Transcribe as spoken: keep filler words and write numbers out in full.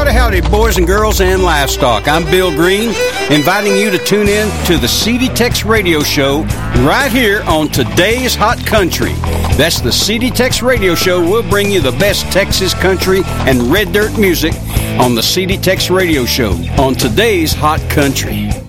Howdy, howdy, boys and girls and livestock. I'm Bill Green, inviting you to tune in to the C D Tex Radio Show right here on Today's Hot Country. That's the C D Tex Radio Show. We'll bring you the best Texas country and red dirt music on the C D Tex Radio Show on Today's Hot Country.